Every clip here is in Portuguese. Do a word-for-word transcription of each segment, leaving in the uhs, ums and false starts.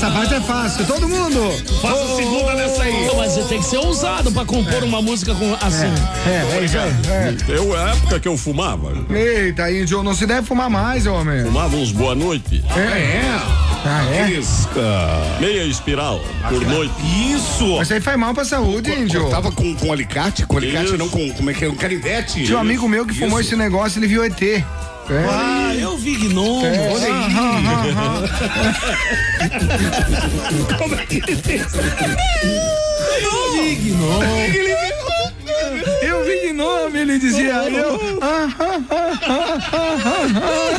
essa parte é fácil, todo mundo. Faça a segunda nessa aí. Mas você tem que ser ousado pra compor uma música com, assim. É, é isso aí. É. Eu, a época que eu fumava. Eita, índio, não se deve fumar mais, homem. Fumava uns boa noite. É, é. Ah, é? Isca. Meia espiral por noite. Isso. Mas isso aí faz mal pra saúde, índio. Tava com, com alicate, com alicate Isso. não, com, como é que é, um canivete. Tinha um amigo meu que Isso. fumou esse negócio, ele viu E T. É. Ah, eu vi gnomo. É. Olha aí. Ah, ah, ah, Como é que ele fez? Eu vi gnomo. Eu vi de nome, ele dizia. Eu. Ah, ah, ah, ah, ah,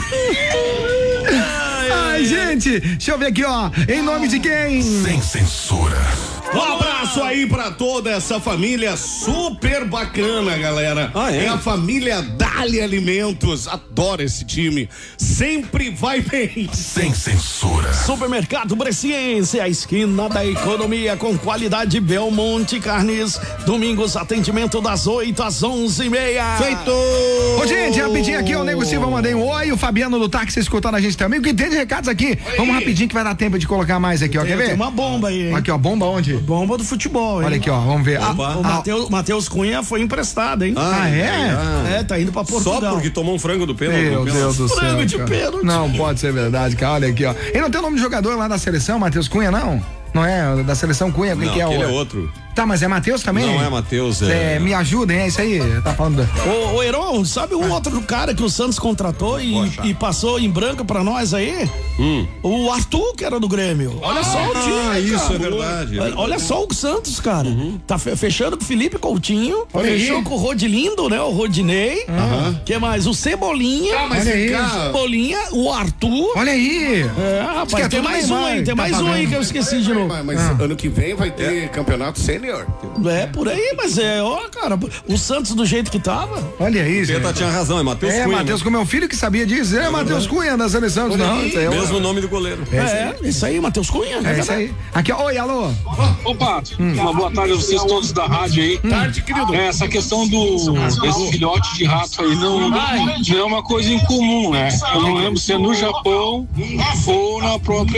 ah. Ai, gente, deixa eu ver aqui, ó. Em nome de quem? Sem censura. Um abraço aí pra toda essa família super bacana, galera. Ah, é? É a família Dali Alimentos. Adoro esse time. Sempre vai bem. Sem censura. Supermercado Bresciense, a esquina da economia com qualidade Belmonte Carnes. Domingos, atendimento das oito às onze e meia. Feito! Ô, gente, rapidinho aqui, o Nego Silva mandei um oi, o Fabiano do táxi escutando a gente também. O que tem de recados aqui? Vamos rapidinho que vai dar tempo de colocar mais aqui, ó. Quer Tem, ver? tem uma bomba aí, hein? Aqui, ó, bomba onde? Bomba do futebol, hein? Olha aqui, ó, vamos ver. Ah, O ah, Matheus, Matheus Cunha foi emprestado, hein? ah, é? É, tá indo pra Portugal. Só porque tomou um frango do pênalti. Meu Deus do céu. Frango de cara. pênalti. Não pode ser verdade, cara. Olha aqui, ó. Ele não tem o nome de jogador lá da seleção, Matheus Cunha, não? Não é? Da seleção Cunha, quem Não, que é o. aquele é outro. Tá, mas é Matheus também? Não é Matheus, é. É, me ajudem, é isso aí? Tá falando. Ô, ô Heron, sabe um outro cara que o Santos contratou e, e passou em branco pra nós aí? Hum. O Arthur, que era do Grêmio. Olha só o time. Ah, isso cara. é verdade. é Olha, verdade. olha só o Santos, cara. Tá fe- fechando com o Felipe Coutinho. Olha aí. Fechou com o Rodilindo, né? O Rodinei. Aham. Que mais? O Cebolinha. Ah, mas Olha vem aí. cá. Cebolinha, o Arthur. Olha aí! É, Diz que rapaz, é tem tudo mais um Neymar, aí, tem tá mais um aí pagando. que eu esqueci de novo. Mas, mas ano que vem vai ter campeonato sênior. É, por aí, mas é, ó, cara, o Santos do jeito que tava. Olha aí, Peta gente. tinha razão, é Matheus É, Cunha. Matheus, com meu filho que sabia disso. É, Matheus Cunha da seleção. Não, isso aí é o- Mesmo nome do goleiro. É, isso aí, Matheus Cunha. É isso aí. Aqui, ó. Oi, alô. Opa, uma boa tarde a vocês todos da rádio aí. Tarde, querido. É, essa questão do esse filhote de rato aí não, não é uma coisa incomum, né? Eu não lembro se é no Japão ou na própria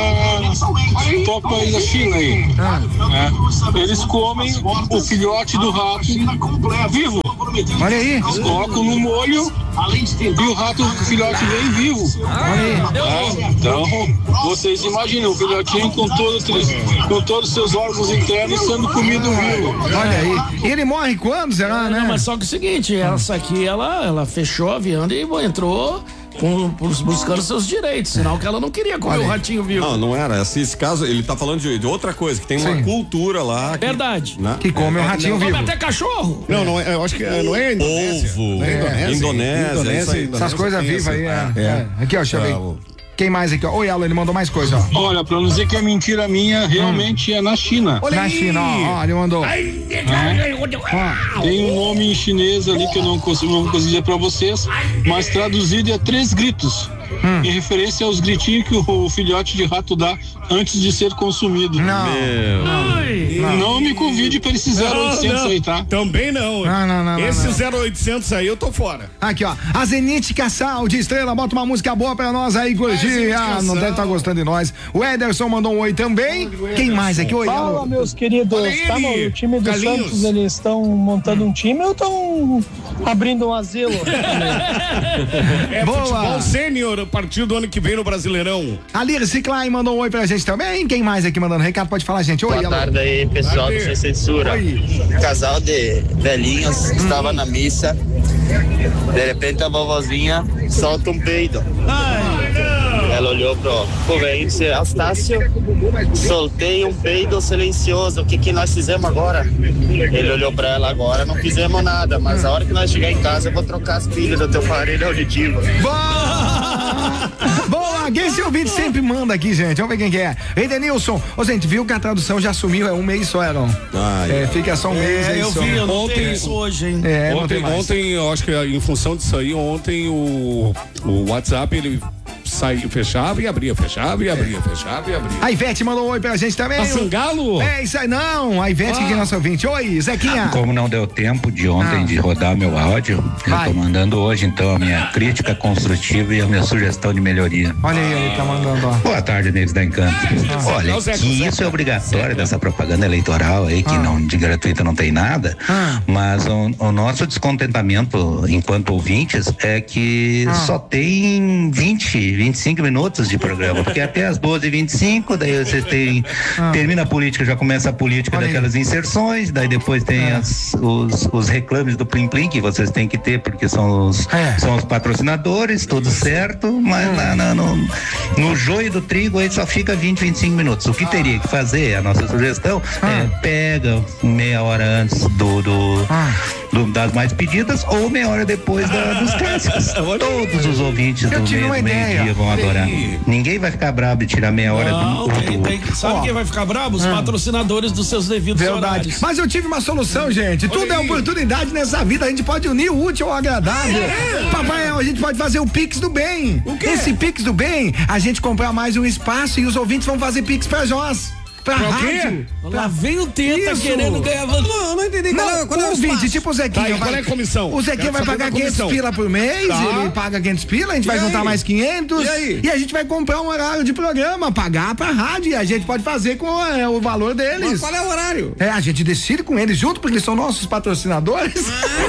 próprio país da China aí. né? Eles comem o filhote do rato vivo. Olha aí. Eles colocam no molho e o rato, o filhote vem vivo. É, então, vocês imaginam o filhotinho com todos, com todos os seus órgãos internos sendo comido vivo. Olha aí. E ele morre quando, será, né? Não, mas só que é o seguinte, essa aqui, ela, ela fechou a vianda e entrou com, buscando seus direitos, sinal que ela não queria comer Olha o aí. ratinho vivo. Não, não era. Esse, esse caso, ele tá falando de, de outra coisa, que tem uma Sim. cultura lá. Que, Verdade. né? Que come o ratinho Come vivo. até cachorro. Não, não é, eu acho que é- não é Indonésia. Polvo. Não é Indonésia. Indonésia, Indonésia, isso aí. Indonésia Essas coisas tem vivas essa- aí. É. É. É. Aqui, ó, deixa eu ver. Ah, o- Quem mais aqui, ó? Oi, Alan, ele mandou mais coisa, ó. Olha, pra não dizer que é mentira minha, realmente é na China. Na China, ó, ó, ele mandou. Tem um nome em chinês ali que eu não consigo, não consigo dizer pra vocês, mas traduzido é três gritos. Em referência aos gritinhos que o filhote de rato dá antes de ser consumido. Não. Meu. Não me convide pra esse zero oitocentos aí, tá? Também não. Não, não, não, Esse não, não. zero oitocentos aí eu tô fora. Aqui, ó. A Zenite Cassal de Estrela, bota uma música boa pra nós aí, curtir. Zenite Ah, não Cassal. deve estar gostando de nós. O Ederson mandou um oi também. Quem mais aqui? Oi, Fala, alô. meus queridos. Olha ele, Tá, no, o time do Carlinhos. Santos, eles estão montando um time ou estão abrindo um asilo? É Boa. futebol sênior a partir do ano que vem no Brasileirão. A Lirce Klein mandou um oi pra gente também. Quem mais aqui mandando recado? Pode falar, gente. Oi, Boa alô. tarde aí, pessoal do Tarde. Sem Censura. Oi. Casal de velhinhos estava na missa. De repente a vovozinha solta um peido. Ela olhou pro, pro velhinho e disse: Astácio, soltei um peido silencioso. O que que nós fizemos agora? Ele olhou pra ela: agora não fizemos nada, mas a hora que nós chegar em casa eu vou trocar as pilhas do teu aparelho auditivo. Boa! Boa! Quem esse ouvinte sempre manda aqui, gente. Vamos ver quem que é. Edenilson. Ô, gente, viu que a tradução já sumiu? É um mês só, Eron. Ai, É, fica só um mês. É, aí eu só. vi, eu não Ontem- tenho isso hoje, hein? É, não tem ontem, mais. ontem, eu acho que em função disso aí, ontem o, o WhatsApp ele saía, fechava e abria, fechava e abria, fechava e abria. A Ivete mandou um oi pra gente também. A Sangalo? É isso aí, não. A Ivete ah. que é nossa ouvinte. Oi, Zequinha. Como não deu tempo de ontem ah. de rodar meu áudio, Vai. eu tô mandando hoje então a minha crítica construtiva e a minha sugestão de melhoria. Olha aí, ele tá mandando, ó. Boa tarde, Neves da Encanto. Ah. Olha, que isso é obrigatório dessa propaganda eleitoral aí, que ah. não, de gratuita não tem nada, ah. mas o, o nosso descontentamento enquanto ouvintes é que ah. só tem vinte, vinte e cinco minutos de programa, porque até as doze e vinte e cinco, daí você tem, ah. termina a política, já começa a política Olha daquelas aí. inserções, daí depois tem é. as, os, os reclames do Plim Plim que vocês têm que ter, porque são os, é. são os patrocinadores, tudo certo, mas é. lá, lá no, no joio do trigo aí só fica vinte, vinte e cinco minutos. O que ah. teria que fazer, a nossa sugestão, ah. é pega meia hora antes do, do, ah. do das mais pedidas ou meia hora depois da, dos clássicos. Todos os ouvintes Eu do meio, meio-dia vão adorar. Ninguém vai ficar brabo de tirar meia hora Não, do, tem, do... tem, Sabe oh. quem vai ficar brabo? Os ah. patrocinadores dos seus devidos Verdade. horários. Mas eu tive uma solução, gente. Olha Tudo aí. é oportunidade nessa vida. A gente pode unir o útil ao agradável. É. Papai, a gente pode fazer o Pix do Bem. O quê? Esse Pix do Bem, a gente comprar mais um espaço e os ouvintes vão fazer Pix pra nós. Pra, pra rádio. Lá vem o Tenta Isso. querendo ganhar. Não, não entendi. Não, qual é, qual é o ouvinte, tipo o Zequinha. Tá, vai, qual é a comissão? O Zequinha vai pagar quinhentos pila por mês, tá. ele paga quinhentos pila, a gente e vai aí? juntar mais quinhentos. E aí? E a gente vai comprar um horário de programa, pagar pra rádio, e a gente pode fazer com é, o valor deles. Mas qual é o horário? É, a gente decide com eles junto, porque eles são nossos patrocinadores.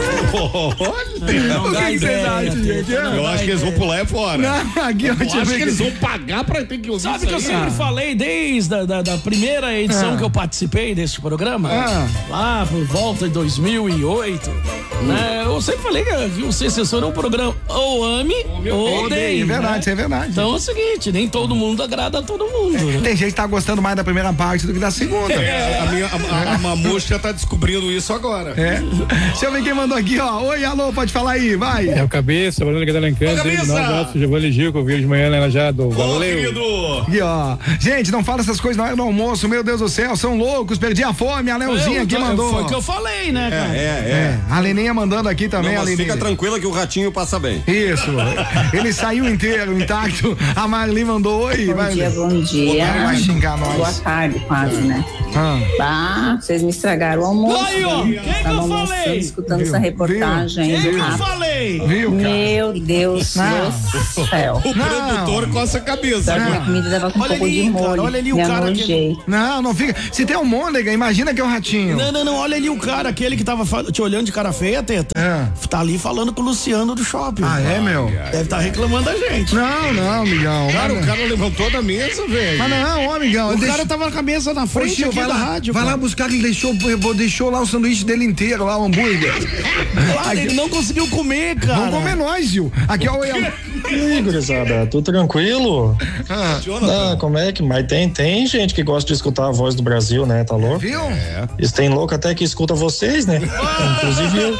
Olha, o que vocês acham, gente? Eu acho que eles vão pular é fora. Não, aqui eu, eu acho que eles vão pagar pra ter que ouvir Sabe que eu sempre falei desde a da, da primeira edição que eu participei desse programa, ah. lá por volta de dois mil e oito, hum. né? Eu sempre falei que o C C é um programa ou ame ou odeie. É verdade, né? isso é verdade. Então é o seguinte, nem todo mundo agrada a todo mundo. É, né? Tem gente que tá gostando mais da primeira parte do que da segunda. É, a, minha, a, a, a Mamuxa tá descobrindo isso agora. É. Deixa eu ver quem mandou aqui, ó. Oi, alô, pode falar aí, vai. É o Cabeça, Bruno Ligadela Encanto, nós, Giovanni Gil, que eu vi de manhã lá já do Valeu. Aqui, ó. Gente, não fala essas coisas na hora do almoço, meu Deus do céu, são loucos, perdi a fome, a Leozinha aqui mandou. Foi o que eu falei, né, cara? É, é, é. A Leninha mandando aqui também, não, a mas Leninha. Fica tranquila que o ratinho passa bem. Isso, ele saiu inteiro, intacto. A Marli mandou oi. Bom vai, dia, bom dia. Vai xingar nós. Boa tarde, quase, né? Ah. Bah, vocês me estragaram o almoço. Aí, ó, quem que eu falei? Escutando Viu? essa reportagem. Quem que eu ah. falei? Viu, cara? Meu Deus do céu. O não. produtor coça a cabeça. A comida dava com um pouco de molho. Olha ali o cara que... Não, não fica. Se tem um môndega, imagina que é um ratinho. Não, não, não, olha ali o cara, aquele que tava te olhando de cara feia, Teta. É. Tá ali falando com o Luciano do shopping. Ah, é, meu? Deve estar tá reclamando da gente. Não, não, amigão. Cara, o cara levantou da mesa, velho. Mas não, ó, amigão. O deixa... cara tava com a mesa na frente Poxa, aqui vai da lá, rádio. Vai cara. lá buscar, ele deixou, deixou lá o sanduíche dele inteiro, lá o hambúrguer. Claro, ele não conseguiu comer, cara. Vamos comer nós, Gil. Aqui, ó, eu... E aí, gurizada, tudo tranquilo? Ah, ah, como é que, mas tem, tem gente que gosta de escutar a voz do Brasil, né, tá louco? Viu? É. Isso tem louco até que escuta vocês, né? Inclusive eu.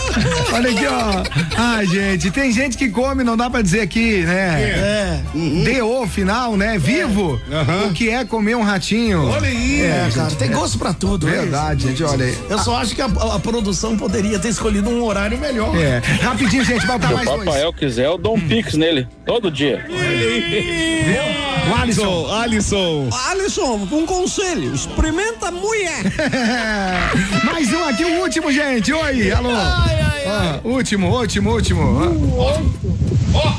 Olha aqui, ó. Ai, gente, tem gente que come, não dá pra dizer aqui, né? É. Uhum. D O final, né? Vivo. Uhum. O que é comer um ratinho? Olha aí. É, cara, tem gosto pra tudo. Verdade, é gente, olha aí. Eu só acho que a, a produção poderia ter escolhido um horário melhor. É. Rapidinho, gente, volta mais dois. Se o Rafael quiser, eu dou um hum. pix nele, todo dia. O Alisson. Alisson. Alisson, um conselho, experimenta a mulher. Mais um aqui, o último, gente. Oi, alô. Ai, ai, ai. Ah, último, último, último. Ó. Ó.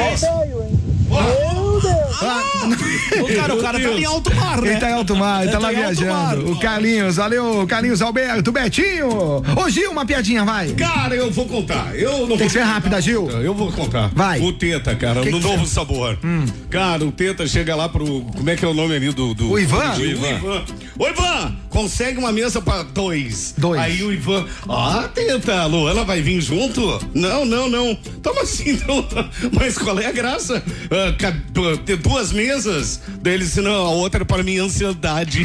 Ah, o cara, o cara tá em alto mar, né? Ele tá em alto mar, ele tá, tá lá viajando. Mar. O Carlinhos, valeu, Carlinhos Alberto, Betinho. Ô, Gil, uma piadinha, vai. Cara, eu vou contar. Eu não Tem vou... que ser rápida, Gil. Eu vou contar. Vai. O Teta, cara, que no que Novo você... Sabor. Hum. Cara, o Teta chega lá pro... Como é que é o nome ali do... do o Ivan? Do Ivan. Ivan. Ô, Ivan, consegue uma mesa pra dois. Dois. Aí o Ivan... Ah, Teta, a Luana vai vir junto? Não, não, não. Toma assim, então. Mas qual é a graça? Uh, ter duas mesas? Daí ele disse, não, a outra é para minha ansiedade.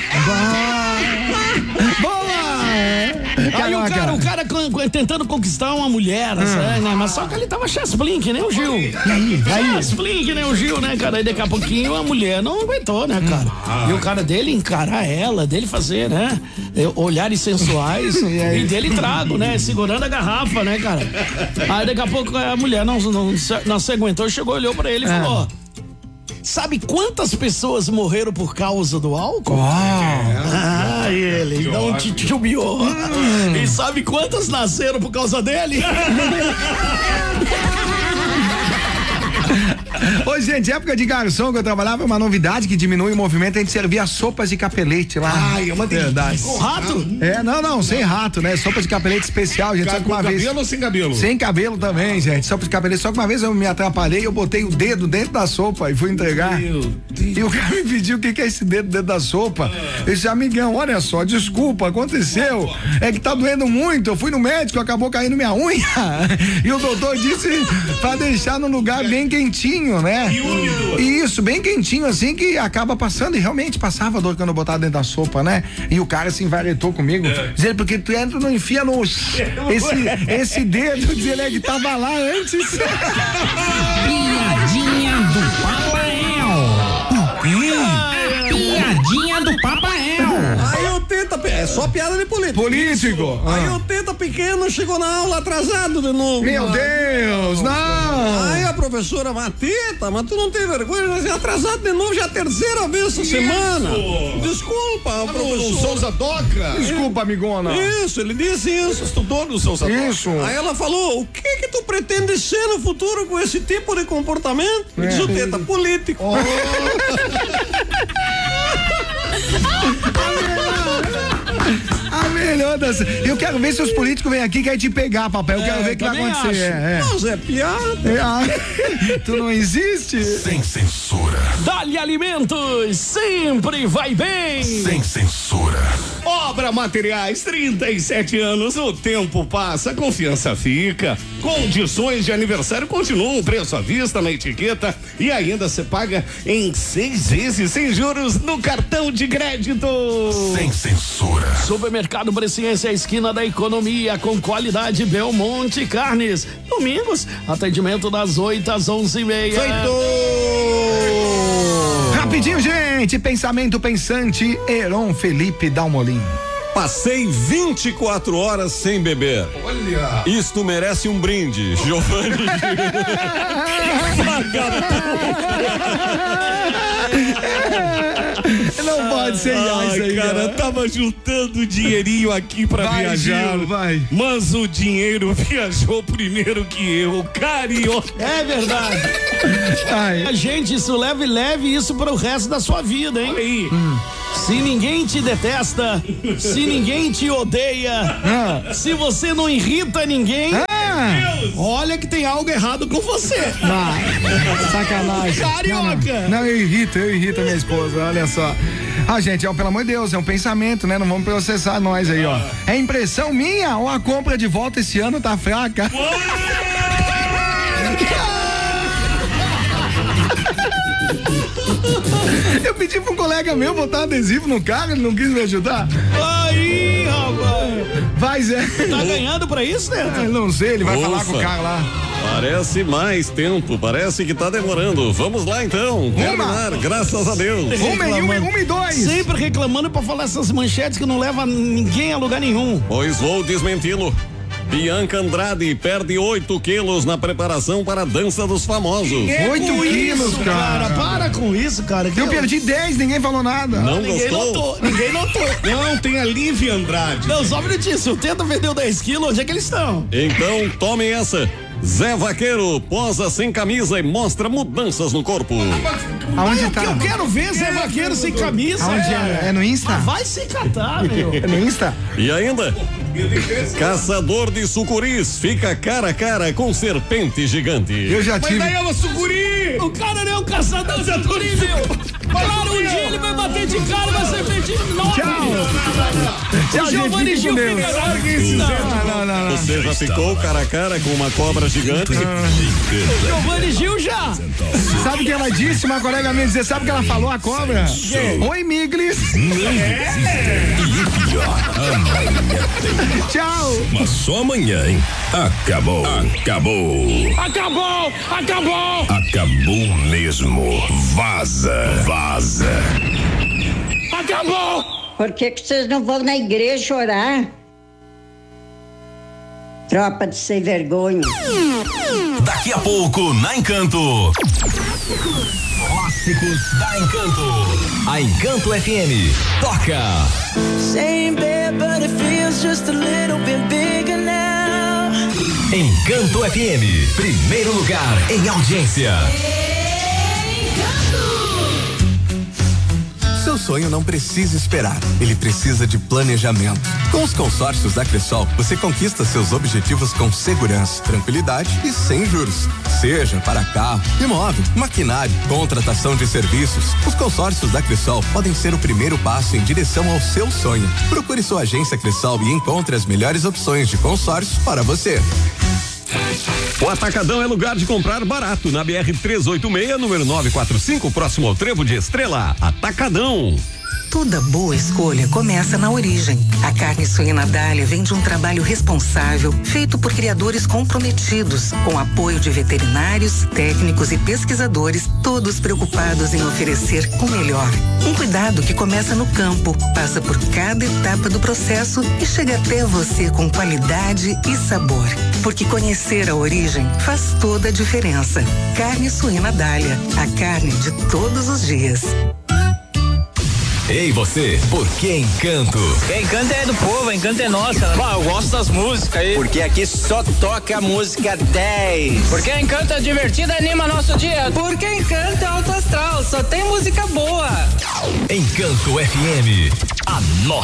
Boa! Aí o cara, o cara tentando conquistar uma mulher, hum. assim, né? Mas só que ele tava chasplin, que nem o Gil. E aí? Chasplin, que nem o Gil, né, cara? Aí daqui a pouquinho a mulher não aguentou, né, cara? Hum. E o cara dele encarar ela, dele fazer, né? Olhares sensuais e, e dele trago, né? Segurando a garrafa, né, cara? Aí daqui a pouco a mulher não, não, não se aguentou, chegou, olhou pra ele e falou, sabe quantas pessoas morreram por causa do álcool? Ah, ele não te titubeou. Hum. E sabe quantas nasceram por causa dele? Ô, gente, época de garçom que eu trabalhava, uma novidade que diminui o movimento, a gente servia sopas de capelete lá. Ai, é uma delícia. Com rato? É, não, não, sem rato, né? Sopa de capelete especial, gente. Só que uma com vez. cabelo ou sem cabelo? Sem cabelo também, gente. Sopa de capelete. Só que uma vez eu me atrapalhei, eu botei o dedo dentro da sopa e fui entregar. Meu Deus. E o cara me pediu o que, que é esse dedo dentro da sopa. Eu disse, amigão, olha só, desculpa, aconteceu. É que tá doendo muito. Eu fui no médico, acabou caindo minha unha. E o doutor disse pra deixar no lugar bem quentinho, né? E úmido. Isso, bem quentinho, assim, que acaba passando. E realmente passava dor quando eu botava dentro da sopa, né? E o cara se envaretou comigo, é. dizendo, porque tu entra e não enfia no. Esse, esse dedo, dizendo é que tava lá antes. Piadinha do Papael. Piadinha do Papael. Aí o tenta, é só piada de político. Político. Ah. Aí o tenta pequeno chegou na aula atrasado de novo. Meu Deus, não. Aí a professora, mas teta, mas tu não tem vergonha, mas é atrasado de novo, já é a terceira vez essa Isso. semana. Desculpa, o professor. Souza Doca. Desculpa, amigona. Isso, ele disse isso. Estudou no Souza Doca. Isso. Aí ela falou, o que que tu pretende ser no futuro com esse tipo de comportamento? É. Diz o teta, político. Oh. A melhor das. Eu quero ver se os políticos vêm aqui e querem te pegar, papai. Eu quero é, ver o que vai acontecer. É, é. Não, Zé, piada. É, ah, tu não existe? Sem censura. Dali Alimentos, sempre vai bem. Sem censura. Obra Materiais, trinta e sete anos, o tempo passa, a confiança fica. Condições de aniversário continuam, preço à vista na etiqueta e ainda você paga em seis vezes sem juros no cartão de crédito. Sem censura. Supermercado Presciência, a esquina da economia, com qualidade Belmonte Carnes. Domingos, atendimento das oito às onze e meia. Feito! Rapidinho, gente, pensamento pensante, Heron Felipe Dalmolin. Passei vinte e quatro horas sem beber. Olha! Isto merece um brinde, Giovanni. Não pode ser Ai, isso aí, cara, cara. tava juntando dinheirinho aqui pra vai, viajar. Gil, vai. Mas o dinheiro viajou primeiro que eu, carioca. É verdade. Ai. Gente, isso leve leve isso para o resto da sua vida, hein? Aí. Hum. Se ninguém te detesta, se ninguém te odeia, ah. se você não irrita ninguém, ah. olha que tem algo errado com você. Ah, sacanagem. Carioca. Não, não, não, eu irrito, eu irrito a minha esposa, olha só. Ah, gente, ó, pelo amor de Deus, é um pensamento, né? Não vamos processar nós aí, ó. É impressão minha ou a compra de volta esse ano tá fraca? Eu pedi pra um colega meu botar adesivo no carro, ele não quis me ajudar. Aí, rapaz. Vai, Zé. Tá ganhando pra isso, né? É, não sei, ele vai Ufa. falar com o carro lá. Parece mais tempo, parece que tá demorando. Vamos lá então, terminar, graças a Deus. Uma e um, uma e dois. Sempre reclamando pra falar essas manchetes que não levam ninguém a lugar nenhum. Pois vou desmenti-lo. Bianca Andrade perde oito quilos na preparação para a dança dos famosos. oito quilos, cara. cara. Para com isso, cara. Eu, eu perdi dez, ninguém falou nada. Não ninguém gostou? Notou, ninguém notou. Não, tem a Lívia Andrade. Não, só um minutinho. Se o Tenta vendeu dez quilos, onde é que eles estão? Então, tomem essa. Zé Vaqueiro posa sem camisa e mostra mudanças no corpo. Aonde eu, tá? Eu quero ver Zé Vaqueiro sem camisa. Aonde é? É no Insta? Ah, vai se catar, meu. É no Insta? E ainda, caçador de sucuris fica cara a cara com serpente gigante. Eu já tive. Mas daí é uma sucuri! O cara não é um caçador de sucuri, meu. Claro, um dia ele vai bater de cara com a serpente enorme. Tchau. Tchau, o Giovanni Gil Não, não, não. Você já ficou cara a cara com uma cobra gigante? O Giovanni Gil já. Sabe o que ela disse? Uma colega minha disse, sabe o que ela falou, a cobra? Oi, Miglis. Tchau. Mas só amanhã, hein? Acabou. Acabou. Acabou. Acabou. Acabou mesmo. Vaza. Vaza. Acabou. Por que que vocês não vão na igreja orar? Tropa de sem vergonha. Daqui a pouco, na Encanto. clássicos da Encanto. A Encanto F M toca. Same bed, but it feels just a little bit bigger now. Encanto F M, primeiro lugar em audiência. Seu sonho não precisa esperar, ele precisa de planejamento. Com os consórcios da Cressol, você conquista seus objetivos com segurança, tranquilidade e sem juros. Seja para carro, imóvel, maquinário, contratação de serviços, os consórcios da Cressol podem ser o primeiro passo em direção ao seu sonho. Procure sua agência Cressol e encontre as melhores opções de consórcios para você. O Atacadão é lugar de comprar barato na B R trezentos e oitenta e seis, número novecentos e quarenta e cinco, próximo ao Trevo de Estrela. Atacadão. Toda boa escolha começa na origem. A carne suína Dália vem de um trabalho responsável, feito por criadores comprometidos, com apoio de veterinários, técnicos e pesquisadores, todos preocupados em oferecer o melhor. Um cuidado que começa no campo, passa por cada etapa do processo e chega até você com qualidade e sabor. Porque conhecer a origem faz toda a diferença. Carne suína Dália, a carne de todos os dias. Ei, você, por que Encanto? Encanto é do povo, Encanto é nossa. Pô, eu gosto das músicas aí. Porque aqui só toca música dez. Porque Encanto é divertido e anima nosso dia. Porque Encanto é alto astral, só tem música boa. Encanto F M, a nossa